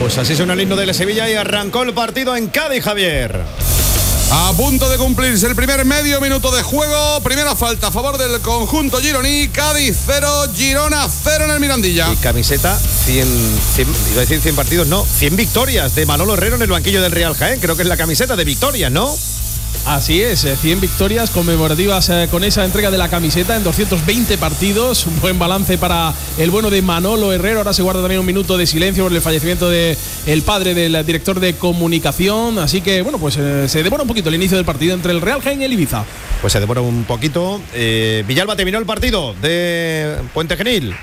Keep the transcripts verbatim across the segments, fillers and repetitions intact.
Pues así suena el himno del Sevilla y arrancó el partido en Cádiz, Javier. A punto de cumplirse el primer medio minuto de juego. Primera falta a favor del conjunto gironí. Cádiz cero, Girona cero en el Mirandilla. Y camiseta cien, cien, iba a decir cien partidos, no, cien victorias de Manolo Herrero en el banquillo del Real Jaén. Creo que es la camiseta de victorias, ¿no? Así es, cien victorias conmemorativas eh, con esa entrega de la camiseta en doscientos veinte partidos. Un buen balance para el bueno de Manolo Herrero. Ahora se guarda también un minuto de silencio por el fallecimiento del de padre del director de comunicación. Así que, bueno, pues eh, se demora un poquito el inicio del partido entre el Real Jaén y el Ibiza. Pues se demora un poquito. Eh, Villalba terminó el partido de Puente Genil.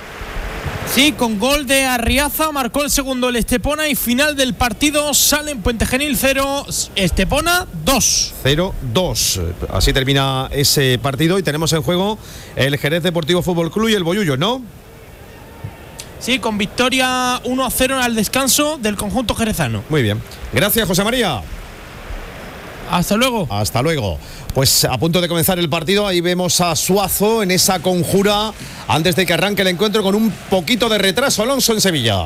Sí, con gol de Arriaza, marcó el segundo el Estepona y final del partido sale en Puente Genil cero, Estepona dos. cero dos. Así termina ese partido y tenemos en juego el Jerez Deportivo Fútbol Club y el Bollullo, ¿no? Sí, con victoria uno a cero al descanso del conjunto jerezano. Muy bien. Gracias, José María. Hasta luego. Hasta luego. Pues a punto de comenzar el partido, ahí vemos a Suazo en esa conjura antes de que arranque el encuentro con un poquito de retraso. Alonso en Sevilla.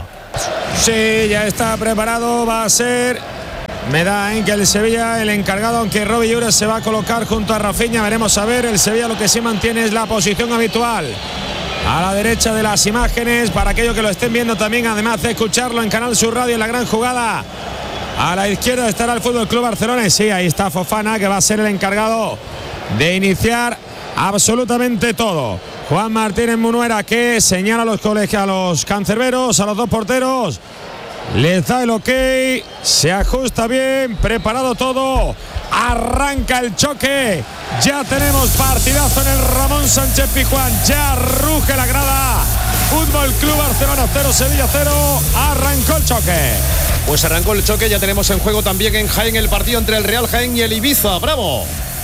Sí, ya está preparado, va a ser... Me da en que el Sevilla, el encargado, aunque Robbie Ures se va a colocar junto a Rafinha, veremos a ver. El Sevilla lo que sí mantiene es la posición habitual a la derecha de las imágenes, para aquellos que lo estén viendo también, además de escucharlo en Canal Sur Radio en la gran jugada. A la izquierda estará el Fútbol Club Barcelona. Y sí, ahí está Fofana, que va a ser el encargado de iniciar absolutamente todo. Juan Martínez Munuera, que señala a los colegios, a los cancerberos, a los dos porteros. Les da el ok, se ajusta bien, preparado todo. Arranca el choque. Ya tenemos partidazo en el Ramón Sánchez Pizjuán. Ya ruge la grada. Fútbol Club Barcelona cero, Sevilla cero. Arrancó el choque. Pues arrancó el choque, ya tenemos en juego también en Jaén el partido entre el Real Jaén y el Ibiza. ¡Bravo!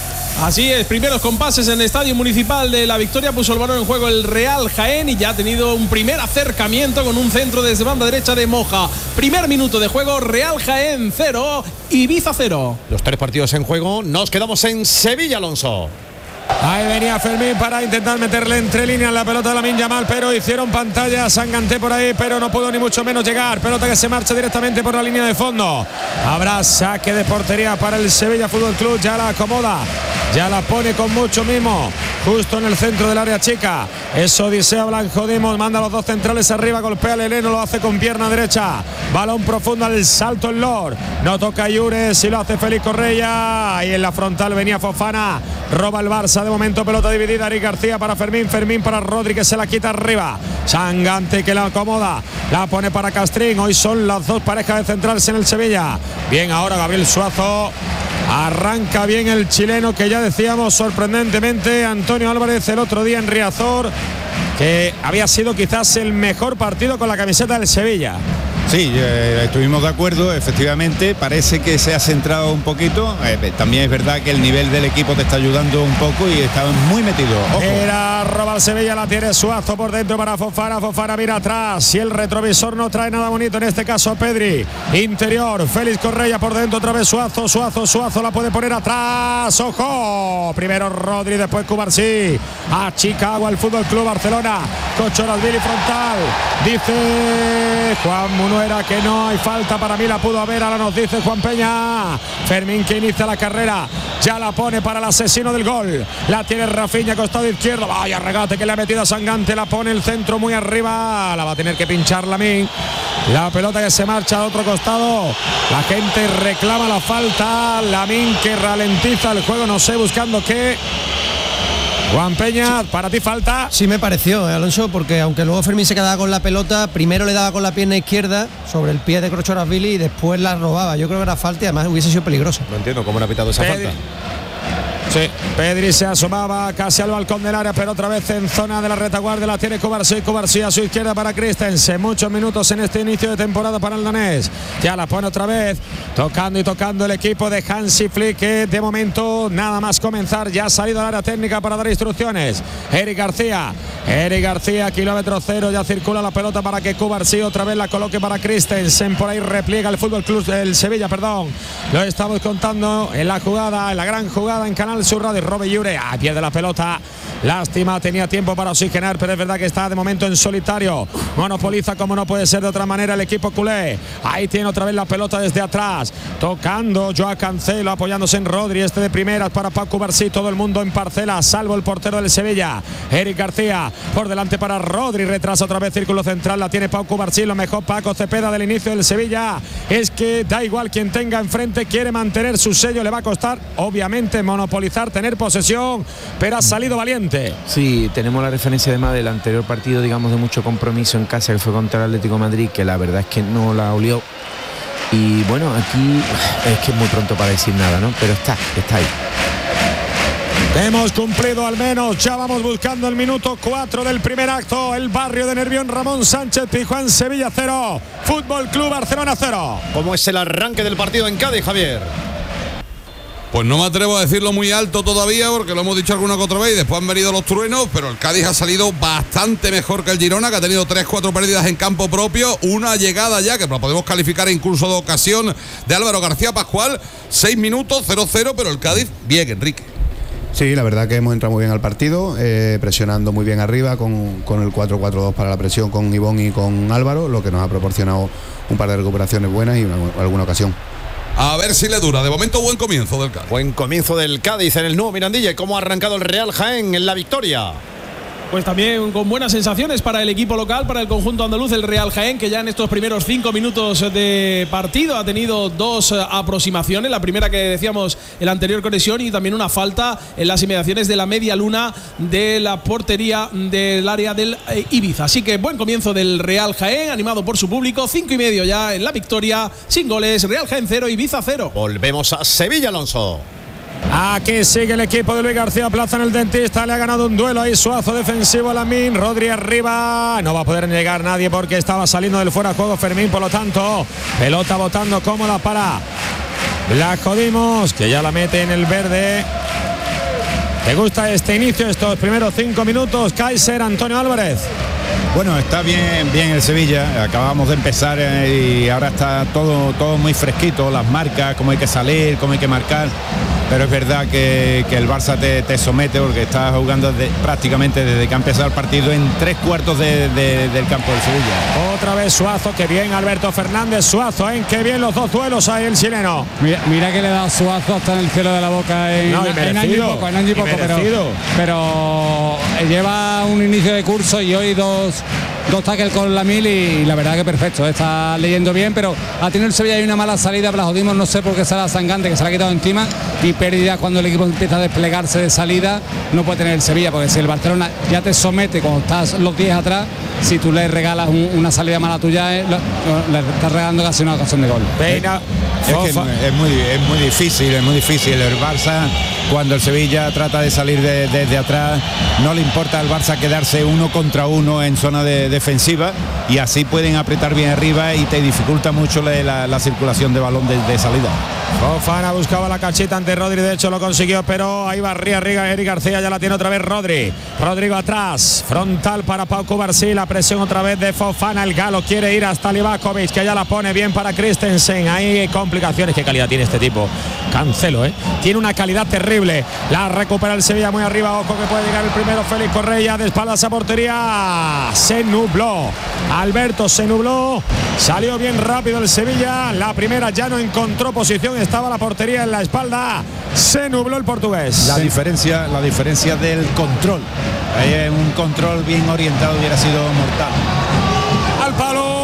Así es, primeros compases en el Estadio Municipal de La Victoria, puso el balón en juego el Real Jaén y ya ha tenido un primer acercamiento con un centro desde banda derecha de Moja. Primer minuto de juego, Real Jaén cero, Ibiza cero. Los tres partidos en juego, nos quedamos en Sevilla, Alonso. Ahí venía Fermín para intentar meterle entre líneas la pelota de Lamine Yamal, pero hicieron pantalla, Sanganté por ahí, pero no pudo ni mucho menos llegar. Pelota que se marcha directamente por la línea de fondo. Habrá saque de portería para el Sevilla Fútbol Club, ya la acomoda, ya la pone con mucho mimo, justo en el centro del área chica. Eso Odisea Blanco Dimos, manda a los dos centrales arriba, golpea a Leleno, lo hace con pierna derecha. Balón profundo al salto en Lord. No toca Yures y lo hace Félix Correia. Ahí en la frontal venía Fofana. Roba el Barça, de momento pelota dividida. Eric García para Fermín, Fermín para Rodri, que se la quita arriba. Sanganté, que la acomoda, la pone para Castrín. Hoy son las dos parejas de centrales en el Sevilla. Bien, ahora Gabriel Suazo. Arranca bien el chileno, que ya decíamos sorprendentemente Antonio Álvarez el otro día en Riazor, que había sido quizás el mejor partido con la camiseta del Sevilla. Sí, eh, estuvimos de acuerdo, efectivamente, parece que se ha centrado un poquito, eh, también es verdad que el nivel del equipo te está ayudando un poco y está muy metido. Ojo. Era roba el Sevilla, la tiene Suazo por dentro para Fofana, Fofana mira atrás y el retrovisor no trae nada bonito, en este caso Pedri, interior, Félix Correia por dentro, otra vez Suazo, Suazo, Suazo la puede poner atrás, ojo, primero Rodri, después Cubarsí, a Chicago al Fútbol Club Barcelona, Cochorazvili frontal, dice Juan Munuera que no hay falta, para mí la pudo haber, ahora nos dice Juan Peña. Fermín, que inicia la carrera, ya la pone para el asesino del gol, la tiene Rafinha, costado izquierdo, vaya regate que le ha metido a Sanganté, la pone el centro muy arriba, la va a tener que pinchar Lamine, la pelota que se marcha a otro costado, la gente reclama la falta, Lamine que ralentiza el juego, no sé buscando qué. Juan Peña, ¿para ti falta? Sí me pareció, eh, Alonso, porque aunque luego Fermín se quedaba con la pelota, primero le daba con la pierna izquierda sobre el pie de Cochorazvili y después la robaba. Yo creo que era falta y además hubiese sido peligroso. No entiendo cómo no ha pitado esa Pedri. falta. Sí, Pedri se asomaba casi al balcón del área, pero otra vez en zona de la retaguardia la tiene Cubarsí, Cubarsí a su izquierda para Christensen. Muchos minutos en este inicio de temporada para el danés. Ya la pone otra vez, tocando y tocando el equipo de Hansi Flick, que de momento nada más comenzar ya ha salido al área técnica para dar instrucciones. Eric García, Eric García, kilómetro cero, ya circula la pelota para que Cubarsí otra vez la coloque para Christensen. Por ahí repliega el Fútbol Club del Sevilla, perdón. Lo estamos contando en la jugada, en la gran jugada en Canal el Surra de Robe Llure. A pie de la pelota. Lástima, tenía tiempo para oxigenar, pero es verdad que está de momento en solitario. Monopoliza como no puede ser de otra manera el equipo culé. Ahí tiene otra vez la pelota desde atrás. Tocando Joao Cancelo, apoyándose en Rodri. Este de primeras para Pau Cubarsí. Todo el mundo en parcela, salvo el portero del Sevilla. Eric García por delante para Rodri. Retrasa otra vez círculo central. La tiene Pau Cubarsí. Lo mejor Paco Cepeda del inicio del Sevilla es que da igual quien tenga enfrente. Quiere mantener su sello. Le va a costar, obviamente, monopolizar, tener posesión. Pero ha salido valiente. Sí, tenemos la referencia además del anterior partido, digamos, de mucho compromiso en casa, que fue contra el Atlético de Madrid, que la verdad es que no la olió. Y bueno, aquí es que es muy pronto para decir nada, ¿no? Pero está, está ahí. Hemos cumplido al menos, ya vamos buscando el minuto cuatro del primer acto. El barrio de Nervión, Ramón Sánchez Pizjuán, Sevilla cero, Fútbol Club Barcelona cero. ¿Cómo es el arranque del partido en Cádiz, Javier? Pues no me atrevo a decirlo muy alto todavía, porque lo hemos dicho alguna que otra vez y después han venido los truenos, pero el Cádiz ha salido bastante mejor que el Girona, que ha tenido tres cuatro pérdidas en campo propio, una llegada ya que la podemos calificar incluso de ocasión de Álvaro García Pascual. Seis minutos, cero cero, pero el Cádiz bien, Enrique. Sí, la verdad que hemos entrado muy bien al partido, eh, presionando muy bien arriba con, con el cuatro cuatro dos para la presión con Ivón y con Álvaro, lo que nos ha proporcionado un par de recuperaciones buenas y una, alguna ocasión. A ver si le dura. De momento, buen comienzo del Cádiz. Buen comienzo del Cádiz en el nuevo Mirandilla. ¿Cómo ha arrancado el Real Jaén en la victoria? Pues también con buenas sensaciones para el equipo local, para el conjunto andaluz, el Real Jaén, que ya en estos primeros cinco minutos de partido ha tenido dos aproximaciones. La primera que decíamos en la anterior conexión y también una falta en las inmediaciones de la media luna de la portería del área del Ibiza. Así que buen comienzo del Real Jaén, animado por su público. Cinco y medio ya en la victoria, sin goles. Real Jaén cero, Ibiza cero. Volvemos a Sevilla, Alonso. Aquí sigue el equipo de Luis García Plaza en el Dentista. Le ha ganado un duelo ahí Suazo defensivo a Lamín. Rodri arriba. No va a poder llegar nadie porque estaba saliendo del fuera de juego Fermín. Por lo tanto, pelota botando cómoda para Blasco Dimos, que ya la mete en el verde. ¿Te gusta este inicio, estos primeros cinco minutos? Kaiser, Antonio Álvarez. Bueno, está bien, bien el Sevilla. Acabamos de empezar y ahora está todo, todo muy fresquito. Las marcas, cómo hay que salir, cómo hay que marcar. Pero es verdad que, que el Barça te, te somete porque está jugando desde, prácticamente desde que ha empezado el partido en tres cuartos de, de, del campo del Sevilla. Otra vez Suazo, que bien Alberto Fernández. Suazo, ¿eh? Qué bien los dos duelos ahí el chileno. Mira, mira que le da Suazo hasta en el cielo de la boca en, no, en año y poco, en año y poco, pero, pero lleva un inicio de curso y hoy dos dos tackles con la mil y la verdad que perfecto, está leyendo bien, pero ha tenido el Sevilla y una mala salida. Blasco Dimos, no sé por qué será Sangante, que se la ha quitado encima, y pérdida cuando el equipo empieza a desplegarse de salida. No puede tener el Sevilla, porque si el Barcelona ya te somete cuando estás los diez atrás, si tú le regalas un, una salida mala tuya, eh, lo, lo, le estás regalando casi una ocasión de gol. Peina. Es, que es, muy, es muy difícil, es muy difícil. El Barça, cuando el Sevilla trata de salir de, de, de atrás, no le importa al Barça quedarse uno contra uno en zona de, defensiva, y así pueden apretar bien arriba y te dificulta mucho la, la, la circulación de balón de, de salida. Fofana buscaba la cachita ante Rodri, de hecho lo consiguió, pero ahí va Ría Riga, Eric García ya la tiene otra vez Rodri. Rodrigo atrás, frontal para Pau Cubarsí, la presión otra vez de Fofana, el galo quiere ir hasta Livakovic, que ya la pone bien para Christensen. Ahí complicaciones, qué calidad tiene este tipo. Cancelo, ¿eh? Tiene una calidad terrible. La recupera el Sevilla muy arriba, ojo que puede llegar el primero Félix Correa, de espaldas a portería. Se nubló, Alberto se nubló, salió bien rápido el Sevilla, la primera ya no encontró posición, estaba la portería en la espalda, se nubló el portugués. La diferencia, la diferencia del control. Ahí es un control bien orientado, hubiera sido mortal. Al palo.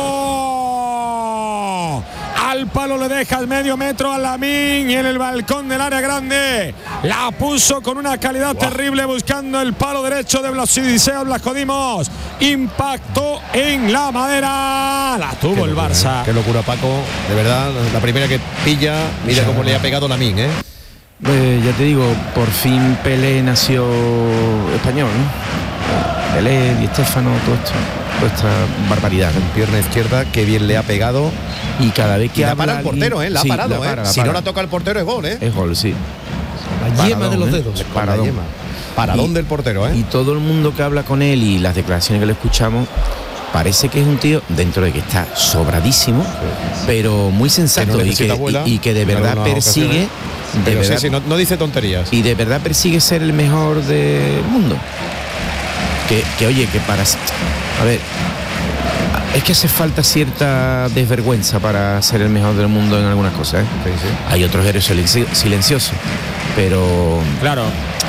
Al palo le deja el medio metro a Lamín y en el balcón del área grande la puso con una calidad wow. terrible, buscando el palo derecho de Blasco Blasco Dimos. Impactó en la madera, la tuvo qué el locura, Barça. Eh. Qué locura, Paco, de verdad, la primera que pilla, mira cómo le ha pegado Lamín, ¿eh? Eh, ya te digo, por fin Pelé nació español, ¿no? Pelé, Di Stéfano, todo esto, toda esta barbaridad. En pierna izquierda, qué bien le ha pegado. Y cada vez que y la habla para el portero, ¿eh? La sí, ha parado, la para, ¿eh? la Si para. no la toca el portero es gol, ¿eh? Es gol, sí. La Paradón, yema de los ¿eh? dedos. Paradón. La yema. Paradón y, del portero, ¿eh? Y todo el mundo que habla con él y las declaraciones que le escuchamos, parece que es un tío, dentro de que está sobradísimo, sí. pero muy sensato, que no y, que, bola, y, y que de verdad persigue De Pero verdad, sí, sí, no, no dice tonterías. y de verdad persigue ser el mejor del mundo. Que, que oye, que para... A ver, es que hace falta cierta desvergüenza para ser el mejor del mundo en algunas cosas, ¿eh? Sí, sí. Hay otros héroes silenci- silenciosos, pero Claro.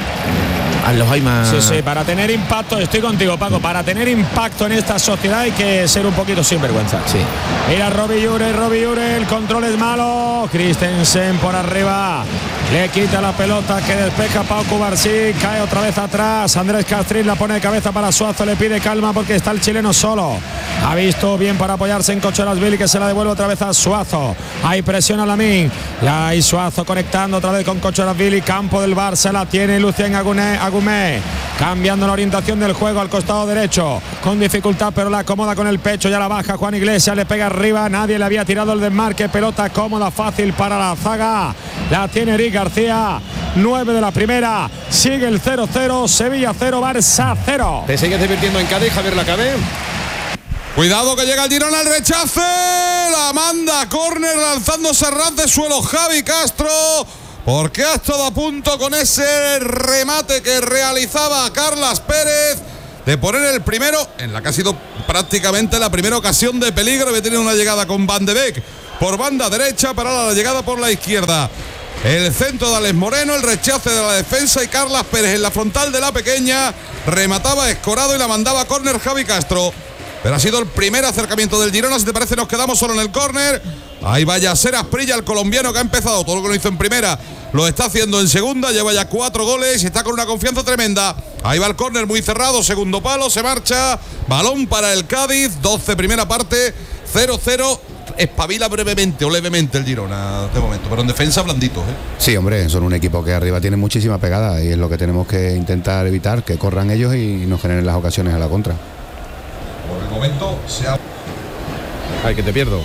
a los hay más... Sí, sí, para tener impacto, estoy contigo, Paco, para tener impacto en esta sociedad hay que ser un poquito sinvergüenza. Sí. Mira Robbie Jure, Robbie Jure, el control es malo. Christensen por arriba, le quita la pelota que despeja Pau Cubarsí, cae otra vez atrás. Andrés Castrín la pone de cabeza para Suazo, le pide calma porque está el chileno solo. Ha visto bien para apoyarse en Cocholasvili, que se la devuelve otra vez a Suazo. Hay presión a Lamín. Ya hay Suazo conectando otra vez con Cocholasvili. Campo del Barça, la tiene Lucien Agumé, Agumé. Cambiando la orientación del juego al costado derecho. Con dificultad, pero la acomoda con el pecho. Ya la baja Juan Iglesias, le pega arriba. Nadie le había tirado el desmarque. Pelota cómoda, fácil para la zaga. La tiene Eric García. nueve de la primera. Sigue el cero cero. Sevilla cero, Barça cero. Te sigues divirtiendo en Cádiz, Javier Lacabe. Cuidado que llega el Girona al rechace. La manda córner lanzándose a ras de suelo Javi Castro. Porque ha estado a punto con ese remate que realizaba Carlas Pérez de poner el primero en la que ha sido prácticamente la primera ocasión de peligro. Había tenido una llegada con Van de Beek por banda derecha, para la llegada por la izquierda. El centro de Alex Moreno, el rechace de la defensa y Carlas Pérez en la frontal de la pequeña. Remataba escorado y la mandaba a córner Javi Castro. Pero ha sido el primer acercamiento del Girona. Si te parece, nos quedamos solo en el córner. Ahí vaya Ser Asprilla, el colombiano, que ha empezado todo lo que lo hizo en primera, lo está haciendo en segunda. Lleva ya cuatro goles y está con una confianza tremenda. Ahí va el córner muy cerrado, segundo palo, se marcha. Balón para el Cádiz, doce primera parte, cero cero. Espabila brevemente o levemente el Girona de momento, pero en defensa blanditos, ¿eh? Sí, hombre, son un equipo que arriba tiene muchísima pegada y es lo que tenemos que intentar evitar, que corran ellos y nos generen las ocasiones a la contra. Por el momento se ha... Ay, que te pierdo.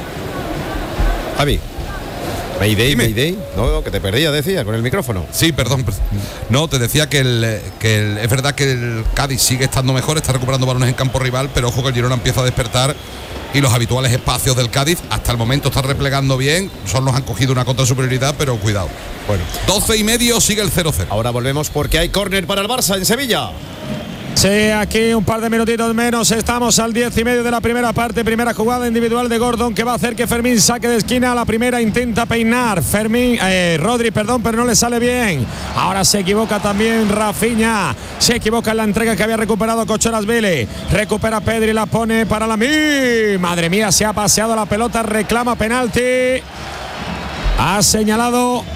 Javi. Mayday, Dime. Mayday. No, no, que te perdía, decía, con el micrófono. Sí, perdón. No, te decía que, el, que el, es verdad que el Cádiz sigue estando mejor, está recuperando balones en campo rival, pero ojo que el Girona empieza a despertar y los habituales espacios del Cádiz hasta el momento está replegando bien. Solo nos han cogido una contra superioridad, pero cuidado. Bueno, doce y medio, sigue el cero cero. Ahora volvemos porque hay córner para el Barça en Sevilla. Sí, aquí un par de minutitos menos. Estamos al diez y medio de la primera parte. Primera jugada individual de Gordon que va a hacer que Fermín saque de esquina. La primera intenta peinar Fermín, eh, Rodri, perdón, pero no le sale bien. Ahora se equivoca también Rafinha. Se equivoca en la entrega que había recuperado Cocholasvili. Recupera Pedri, la pone para la mí. Madre mía, se ha paseado la pelota. Reclama penalti. Ha señalado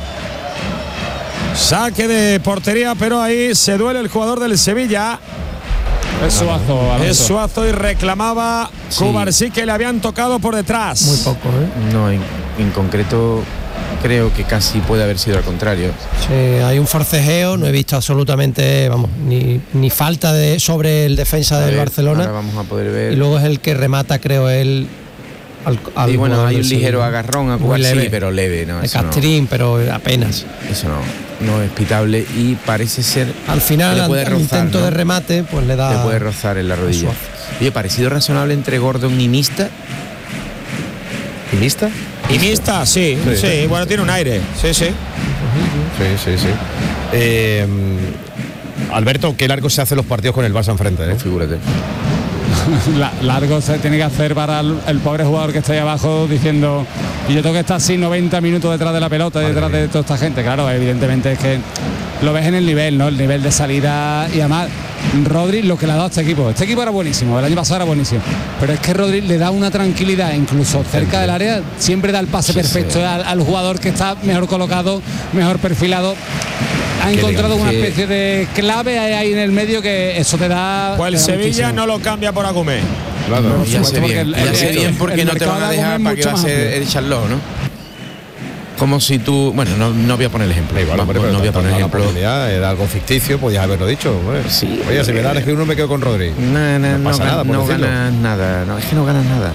saque de portería, pero ahí se duele el jugador del Sevilla. Es Suazo, Alonso. Es Suazo y reclamaba Sí. Cubarsí que le habían tocado por detrás. Muy poco, ¿eh? No, en, en concreto creo que casi puede haber sido al contrario. Sí, hay un forcejeo, no he visto absolutamente, vamos, ni, ni falta de sobre el defensa A del ver, Barcelona. ahora vamos a poder ver. Y luego es el que remata, creo, él. Al, al Y bueno, jugador hay del un ligero Sevilla. agarrón a Muy Cubarsí, leve. pero leve, ¿no? De Eso no, Castrín, pero apenas. eso no, no es pitable y parece ser. Al final, le al, puede al rozar, intento ¿no? de remate, pues le da. Le puede rozar en la rodilla. Suazo. Oye, parecido razonable entre Gordon y Mista. ¿Y Mista? Y Mista, sí, sí, Sí. bueno, tiene un aire. Sí, sí. Sí, sí, sí. Eh, Alberto, qué largo se hacen los partidos con el Barça enfrente, ¿eh? Figúrate. La- largo se tiene que hacer para el, el pobre jugador que está ahí abajo diciendo y yo tengo que estar así noventa minutos detrás de la pelota y detrás de toda esta gente. Claro, evidentemente es que lo ves en el nivel, ¿no? El nivel de salida y además Rodri lo que le ha dado a este equipo. Este equipo era buenísimo, el año pasado era buenísimo, pero es que Rodri le da una tranquilidad, incluso cerca del área, siempre da el pase Sí, perfecto sí. Al, al jugador que está mejor colocado, mejor perfilado. Ha encontrado digamos una que- especie de clave ahí en el medio que eso te da. Pues el te da Sevilla muchísimo. no lo cambia por Agumé. Por Ya sé supuesto, porque bien, el- ya el- sé el- bien porque el no te mercado van a de dejar Agumé para es que va a mucho más ser amplio. el Charlot, ¿no? Como si tú, bueno, no, no voy a poner el ejemplo. Da igual, no, hombre, no pero voy a poner la ejemplo. oportunidad, era algo ficticio, podías haberlo dicho. hombre. Sí, Oye, si me da que uno me quedo con Rodri. No, no, No no, pasa gan- nada, por no decirlo. ganas nada, no, es que no ganas nada.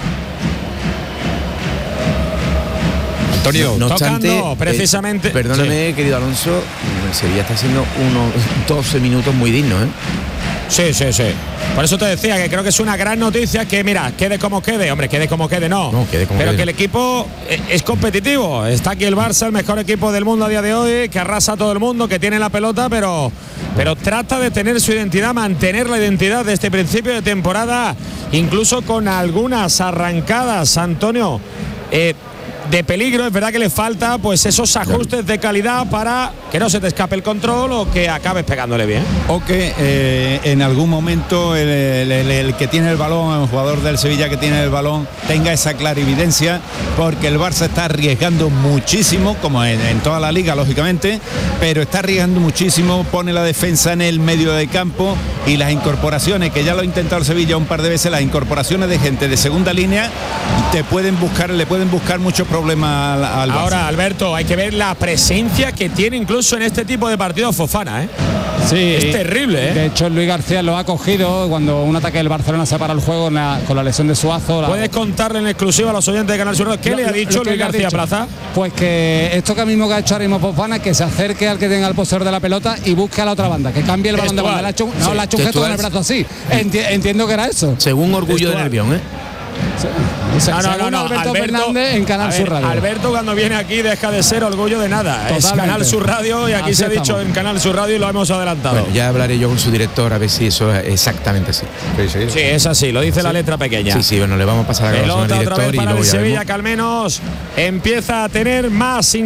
Antonio, No Tocando, obstante, precisamente- eh, perdóname, querido Alonso, el Sevilla está haciendo unos doce minutos muy dignos, ¿eh? Sí, sí, sí. Por eso te decía que creo que es una gran noticia que, mira, quede como quede. Hombre, quede como quede, no. No, quede como Pero quede. que el equipo es competitivo. Está aquí el Barça, el mejor equipo del mundo a día de hoy, que arrasa a todo el mundo, que tiene la pelota, pero, pero trata de tener su identidad, mantener la identidad de este principio de temporada, incluso con algunas arrancadas, Antonio, eh, de peligro. Es verdad que le falta pues esos ajustes de calidad para que no se te escape el control o que acabes pegándole bien. O que eh, en algún momento el, el- el- el que tiene el balón, el jugador del Sevilla que tiene el balón, tenga esa clarividencia, porque el Barça está arriesgando muchísimo, como en, en toda la liga, lógicamente, pero está arriesgando muchísimo, pone la defensa en el medio de campo y las incorporaciones, que ya lo ha intentado el Sevilla un par de veces, las incorporaciones de gente de segunda línea te pueden buscar, le pueden buscar muchos problemas al, al Barça. Ahora, Alberto, hay que ver la presencia que tiene incluso en este tipo de partidos Fofana, ¿eh? Sí, Es terrible, ¿eh? De hecho, Luis García lo ha cogido cuando un ataque del Barcelona se para el juego en la- con la lesión de Suazo. La- ¿Puedes contarle en exclusiva a los oyentes de Canal Sur qué Lo- le ha lo- dicho lo que Luis le ha García dicho. Plaza? Pues que esto que mismo que ha hecho ahora mismo Fofana, que se acerque al que tenga el poseedor de la pelota y busque a la otra banda, que cambie el balón de Textual. banda. Le ha hecho, no, Sí. le ha hecho un gesto con el Textual. brazo así. Enti- entiendo que era eso. Según Orgullo de Nervión, ¿eh? Se- No, no, no, según no. Alberto, Fernández en Canal a ver, Sur Radio. Alberto cuando viene aquí deja de ser orgullo de nada. Es Totalmente. Canal Sur Radio y aquí Así se ha dicho estamos. en Canal Sur Radio y lo hemos adelantado. Bueno, ya hablaré yo con su director a ver si eso es exactamente así. Sí, es así, lo dice la letra pequeña. Sí, sí, bueno, le vamos a pasar la grabación al Pelota otra director vez y para luego el ya Sevilla, vemos. que al menos empieza a tener más